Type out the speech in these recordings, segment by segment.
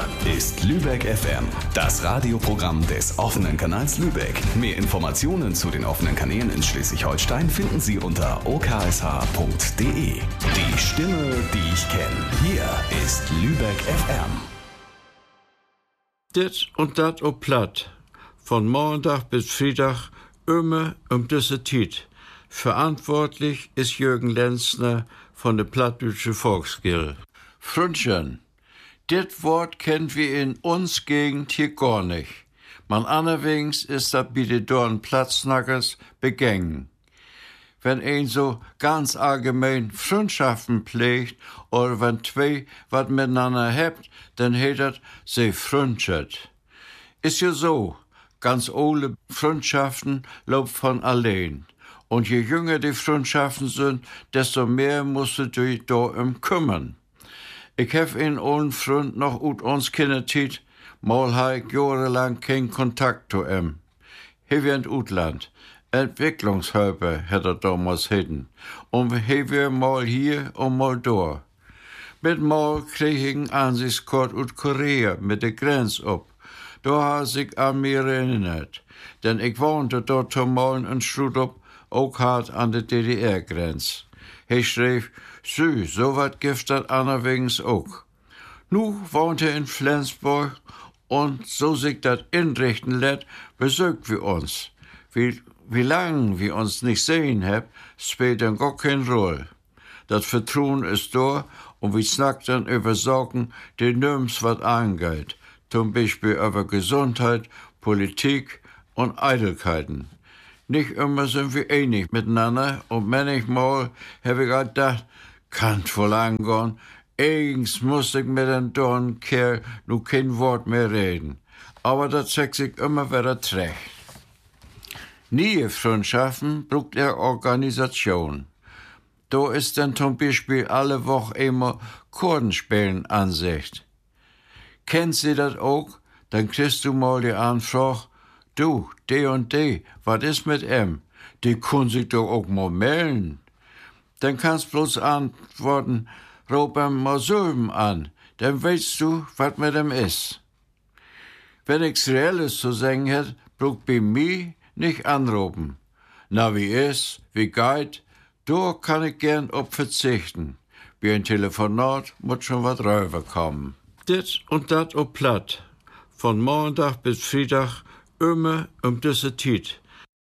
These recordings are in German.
Hier ist Lübeck FM, das Radioprogramm des offenen Kanals Lübeck. Mehr Informationen zu den offenen Kanälen in Schleswig-Holstein finden Sie unter oksh.de. Die Stimme, die ich kenne. Hier ist Lübeck FM. Dit und dat op Platt. Von Montag bis Freitag immer diese Tiet. Verantwortlich ist Jürgen Lenzner von der Plattdeutsche Volksgilde. Fründchen, dit Wort kennt wir in uns Gegend hier gar nicht. Man anderwings ist das bei den Dorn Platznackers begängen. Wenn ein so ganz allgemein Freundschaften pflegt oder wenn zwei wat miteinander habt, dann heet das se Freundschaft. Ist ja so, ganz ole Freundschaften laufen von allein. Und je jünger die Freundschaften sind, desto mehr musst du dich da kümmern. Ich hab einen ollen Freund noch ut uns Kindertiet, mal ha ich jahrelang kein Kontakt zu ihm. Hier wird Utland. Entwicklungshilfe hat damals hitten. Und wir mal hier und mal da. Mit mal krieg ich einen Ansichtskort aus Korea mit der Grenze ab. Da ha sich an mir erinnert. Denn ich wohnte dort mal in Strudop, auch hart an der DDR-Grenze. He schreef, so wat gift dat anderwegens auch. Nu wohnt in Flensburg und so sich dat inrichten lässt, besögt wir uns. Wie lang wir uns nicht sehen hab, spielt dann gar keine Rolle. Das Vertrauen ist da und wir snacken dann über Sorgen, die nirgends wat angeht. Zum Beispiel über Gesundheit, Politik und Eitelkeiten. Nicht immer sind wir einig miteinander und manchmal hab ich gedacht, kann wohl angehen, eigens muss ich mit dem Dornkerl nu kein Wort mehr reden. Aber das zeigt sich immer wieder zurecht. Nie Freundschaften braucht Organisation. Da ist dann zum Beispiel alle Woche immer Chordenspielen Ansicht. Kennst Sie das auch? Dann kriegst du mal die Anfrage, du, de und de, was ist mit em? Die können sich doch auch mal melden. Dann kannst bloß antworten, ruf em mal Söben an, dann weißt du, was mit em ist. Wenn ich's Reelles zu sagen hätt, braucht bei mir nicht anrufen. Na, wie ist, wie geht, da kann ich gern auf verzichten. Bei ein Telefonat muss schon was rüberkommen. Dit und dat op Platt. Von Montag bis Freitag immer diese Tiet.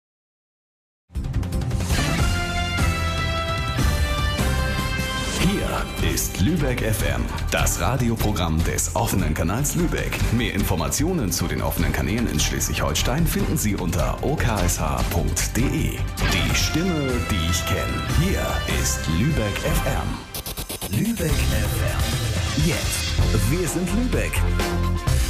Hier ist Lübeck FM, das Radioprogramm des offenen Kanals Lübeck. Mehr Informationen zu den offenen Kanälen in Schleswig-Holstein finden Sie unter oksh.de. Die Stimme, die ich kenne. Hier ist Lübeck FM. Lübeck FM. Jetzt. Wir sind Lübeck.